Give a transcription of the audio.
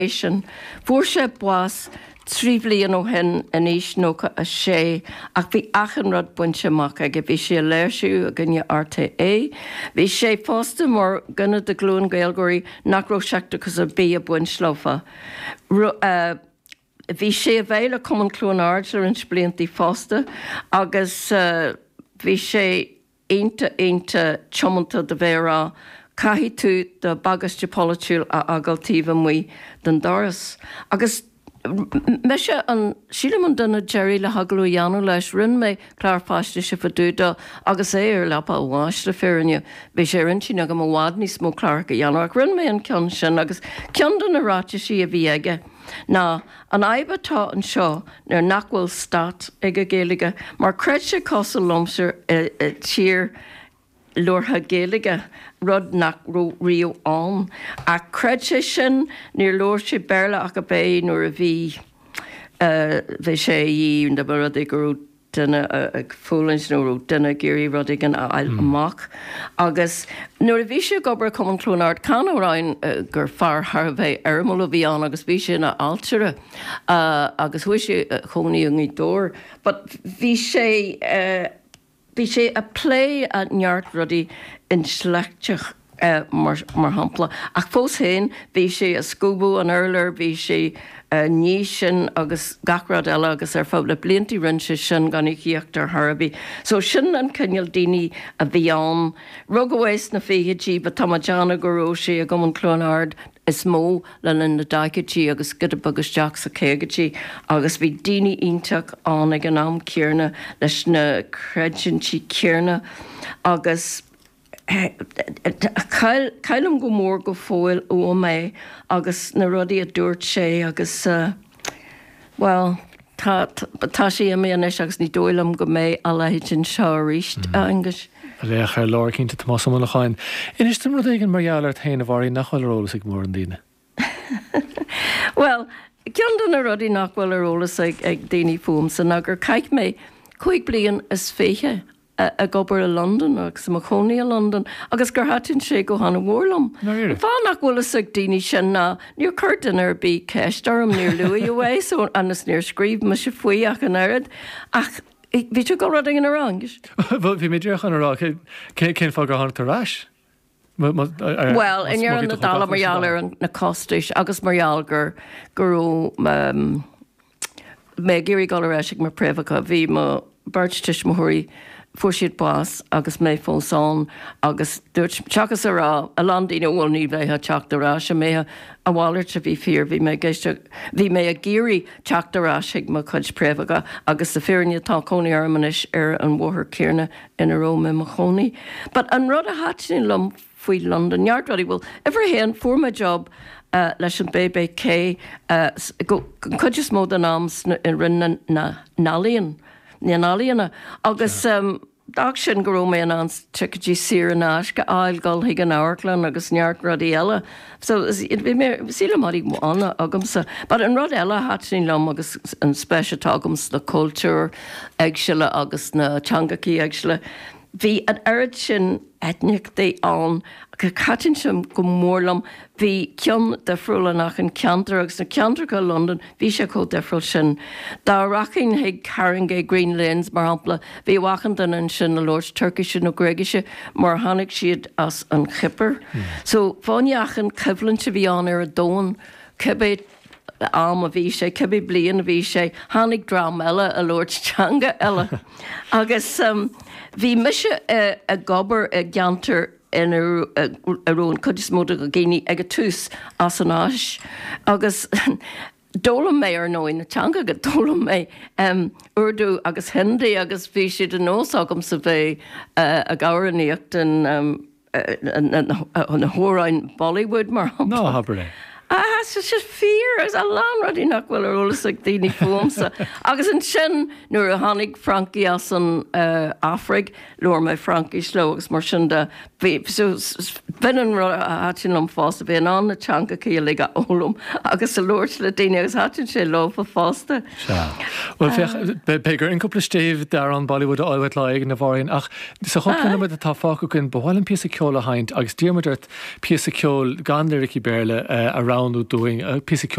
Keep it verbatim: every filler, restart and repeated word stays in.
sin. Fuair sé buas trí bliain ó hen in is nócha a sé ach bhí achan rud buinte amach ag bhí sé léirsiú a gnne R T A. Bhí sé fásta mór gunna de glún gailgóirí nach ró seachtas a bí a buin slofa. Bhí sé a bhéile cum an clún ardlar an splintí fásta agus bhí sé Einta einta chomanta de bhéra caihí tú de bagas de polúil a agaltíh mui den doras. Agus me se an sílaman duna Jerry le hagalú Janú leis rinn mé chlárfáiste se fadúda agus é ar lepa bháis le fearne bhí sé rintí a go bhád ní smó chláir go Janú ach rinn mé an cean sin agus cean don naráte sí a bhí aige. Ná an aibatá an seo nar nachhfuil stat ag a géige mar creid sé cos lomsir tír Lortha géige rud nach riú an a creid sé sin níor lóir sé béle ach a bé nuair a bhí bhí sé íon de rud ag gurú duine ag fólins nóú duine géirí rud ag an ail amach agus nuair a bhí sé gobar cum an clúnart canóráin gur fearthar bheith airmol a bhí an agus bhí sé na altere agus bhui sé choníí an í dór, but bhí sé Bhí sé a plé a neart rudí in sleicteach uh, mar, mar hampla. Ach fós héin, bhí sé a scúbú an earler, bhí sé uh, níos sin agus gachrad eile agus ar fád le bliantí rinse sin gan i chíochttar Harbí. So sin an cinneal daoine a bhí an. Rugahhéis na féhidtí, ba tá Jana goró sé a go an clonard is mó le lin na daicetí agus gud agus Jack sa céigetí agus bhí daoine ionteach an ag an am céarna leis na creidintí céarna agus caiilm go mór go fóil ó mé agus na rudaí a dúirt sé agus uh, well tá sé a méis agus ní dóilm go mé a leitin seo ríist agus. Léach ar láir cinnta Tomás am leáin. Inis tum rud igen margheall ar taine bharí nachhfuil rólas ag mór an daine. Well, cean don na rudaí nachhfuil rólas ag ag daoine fum san agur caiic mé chuig blion is féthe a, a gobar a London agus a choní a London agus gur hatin sé go hána mhórlam. Fá nachhfuil ag daoine sin ná níor curtain ar bí ceistarm níor luí away so anas níor scríb me se faoi ach an airad ach Bhí tú go rud an arangis? Bhil bhí méidir an ará cén fá gur hána tarráis? Well, in ar an na dala marall ar na costais agus marall gur gurú mé géirí gal éisiigh mar préfacha bhí má birtiis mothirí fuair siad bás agus mé fósáin agus dúirt teachas ará a landíine bhfuil ní bheithe teachtarrá se mé a bháirt a bhí fír bhí mé bhí mé a géirí teachtarráisiigh má chuid préfacha agus sa fearne tá coní armanis ar an bmhthir céarna ina Róma mo choní. But an rud a hatin lom faoi London Yardruddy bhfuil ever héan forma job uh, leis an B B K uh, go chuidir mód an áms in rinne na nálíonn. Ní nálíonna agus um, dag sin go mé an ans tutí sir an áis go áil gal hiag an áirlan agus neart rudí eile. So bhí mé síle marí anna agamsa. But an rud eile hatní lom agus an spéise agams na cultúr éagsile agus na teangaí éagsile. Bhí an airad sin etnic dé an go catin sem go mórlam bhí cean defriúla nach an ceantar agus na ceantar go London bhí sé có defriúil sin. Dá racinn ag Haringey Green Lanes mar hampla bhí wachan den an sin na Lord Turkish nó Gréigiise mar tháinig siad as an chipper. Mm. So fáineachan cibhlann se bhí an ar a dóin cibé am a bhí sé cibé blian a bhí sé tháinig drám eile a Lord Teanga eile. agus um, bhí mise uh, a gobar a geantar in arón chudis móda go géine ag a tús as an áis. Agus dólam mé ar nóin na teanga go dólam mé um, Urdu agus Hindi agus bhí siad an nós agam sa bheith uh, a gáraníocht an um, na hóráin Bollywood mar hampla. No, habre. Ah, so sé fear as a lán rudí nachhfuil arolalas ag daoine fumsa. Agus an sin nuair a tháinig Frankie as an uh, Afrig, leor mé Frankie sló agus mar sin de so Bhean hatin lom fásta bhí an na teanga cíala go ólum agus sa lúirt le daine agus hatin sé lofa fásta. Well pegur in cúpla stéh dar an Bollywood áhait le ag na bhhain ach sa chopla mu atá fácu chun bhhailm pí ceol a haint agus díomadirt pí ceol gan lyricí béle around ú doing pí